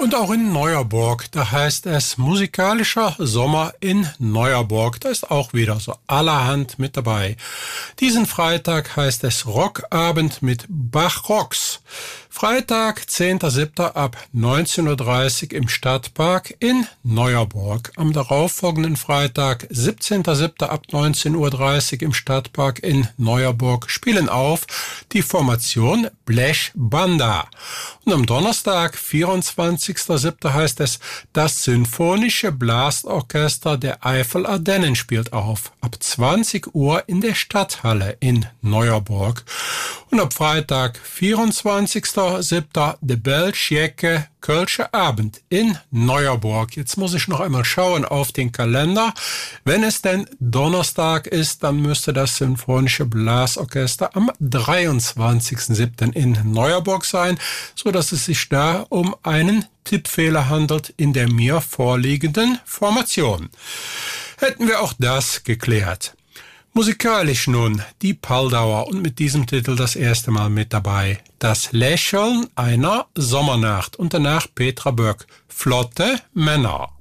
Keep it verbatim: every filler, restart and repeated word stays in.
Und auch in Neuerburg, da heißt es musikalischer Sommer in Neuerburg. Da ist auch wieder so allerhand mit dabei. Diesen Freitag heißt es Rockabend mit Bach Rocks. Freitag, zehnter siebter ab neunzehn Uhr dreißig im Stadtpark in Neuerburg. Am darauffolgenden Freitag, siebzehnter siebter ab neunzehn Uhr dreißig im Stadtpark in Neuerburg spielen auf die Formation Blech Banda. Und am Donnerstag, vierundzwanzigster siebter heißt es, das Sinfonische Blasorchester der Eifel-Ardennen spielt auf. Ab zwanzig Uhr in der Stadthalle in Neuerburg. Und ab Freitag, vierundzwanzigster siebter de Belschjecke Kölsche Abend in Neuerburg. Jetzt muss ich noch einmal schauen auf den Kalender. Wenn es denn Donnerstag ist, dann müsste das Sinfonische Blasorchester am dreiundzwanzigsten siebten in Neuerburg sein, so dass es sich da um einen Tippfehler handelt in der mir vorliegenden Formation. Hätten wir auch das geklärt. Musikalisch nun die Paldauer und mit diesem Titel das erste Mal mit dabei. Das Lächeln einer Sommernacht und danach Petra Böck. Flotte Männer.